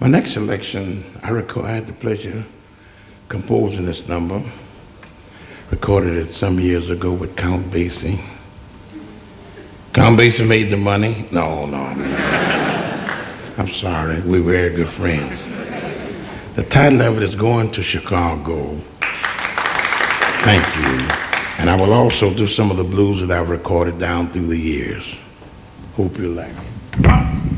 My next selection, I had the pleasure of composing this number. Recorded it some years ago with Count Basie. Count Basie made the money? No, I'm sorry, we were very good friends. The title of it is Going to Chicago. Thank you. And I will also do some of the blues that I've recorded down through the years. Hope you like it.